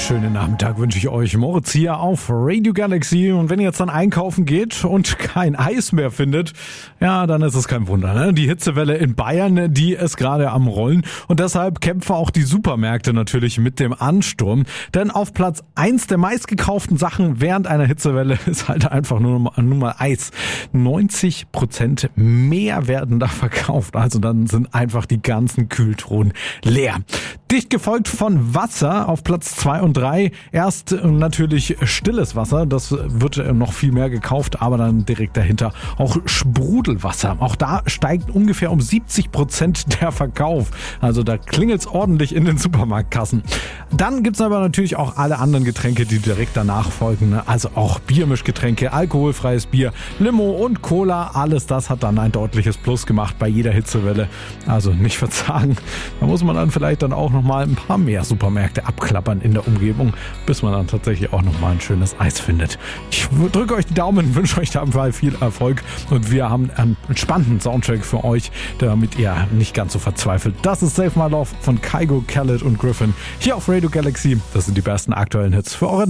Schönen Nachmittag wünsche ich euch. Moritz hier auf Radio Galaxy. Und wenn ihr jetzt dann einkaufen geht und kein Eis mehr findet, ja, dann ist es kein Wunder, ne? Die Hitzewelle in Bayern, die ist gerade am Rollen. Und deshalb kämpfen auch die Supermärkte natürlich mit dem Ansturm. Denn auf Platz 1 der meistgekauften Sachen während einer Hitzewelle ist halt einfach nur mal Eis. 90% mehr werden da verkauft. Also dann sind einfach die ganzen Kühltruhen leer. Dicht gefolgt von Wasser auf Platz 2 und 3. Erst natürlich stilles Wasser, das wird noch viel mehr gekauft, aber dann direkt dahinter auch Sprudelwasser. Auch da steigt ungefähr um 70% der Verkauf. Also da klingelt's ordentlich in den Supermarktkassen. Dann gibt's aber natürlich auch alle anderen Getränke, die direkt danach folgen. Also auch Biermischgetränke, alkoholfreies Bier, Limo und Cola. Alles das hat dann ein deutliches Plus gemacht bei jeder Hitzewelle. Also nicht verzagen. Da muss man dann vielleicht dann auch noch mal ein paar mehr Supermärkte abklappern in der Umgebung, bis man dann tatsächlich auch noch mal ein schönes Eis findet. Ich drücke euch die Daumen, wünsche euch dabei viel Erfolg und wir haben einen spannenden Soundtrack für euch, damit ihr nicht ganz so verzweifelt. Das ist Save My Love von Kygo, Khaled und Griffin hier auf Radio Galaxy. Das sind die besten aktuellen Hits für eure